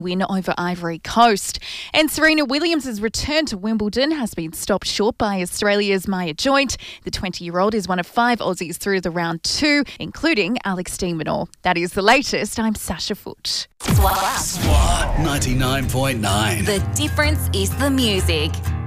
win over Ivory Coast. And Serena Williams' return to Wimbledon has been stopped short by Australia's Maya Joint. The 20-year-old is one of 5 Aussies through the round 2, including Alex de Minaur. That is the latest. I'm Sasha Foote. SWAT 99.9. The difference is the music.